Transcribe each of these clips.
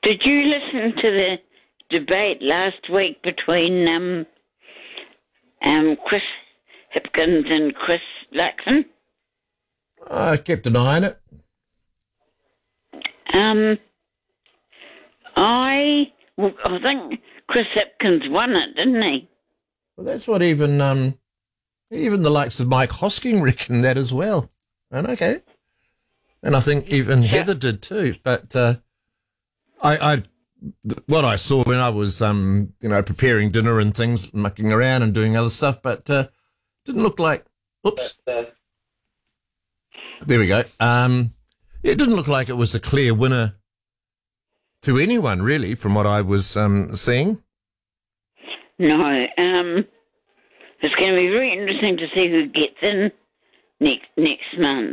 Did you listen to the debate last week between Chris Hipkins and Chris Luxon? I kept an eye on it. I think Chris Hipkins won it, didn't he? Well, that's what even the likes of Mike Hosking reckon that as well. And okay. And I think even Heather did too. But what I saw when I was, preparing dinner and things, mucking around and doing other stuff, but didn't look like. Oops. There we go. It didn't look like it was a clear winner to anyone, really, from what I was seeing. No. It's going to be very interesting to see who gets in next month.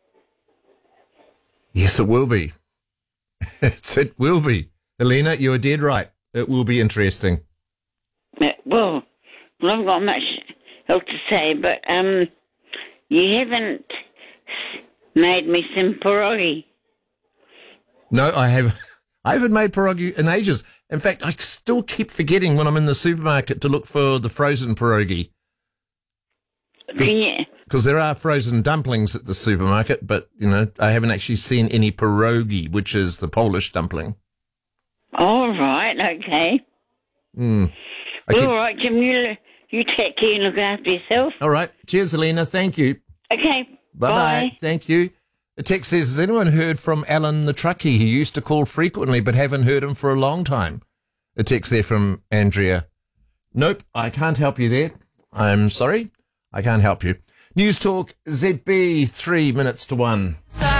Yes, it will be. It will be. Helena, you are dead right. It will be interesting. Well, I haven't got much else to say, but you haven't made me some pierogi. No, I haven't made pierogi in ages. In fact, I still keep forgetting when I'm in the supermarket to look for the frozen pierogi. Because there are frozen dumplings at the supermarket, but, I haven't actually seen any pierogi, which is the Polish dumpling. All right, okay. All right, Jim, you take care and look after yourself. All right. Cheers, Helena. Thank you. Okay. Bye-bye. Thank you. The text says, has anyone heard from Alan the truckie? He used to call frequently, but haven't heard him for a long time. A text there from Andrea. Nope, I can't help you there. I'm sorry. I can't help you. News Talk ZB, 3 minutes to 1.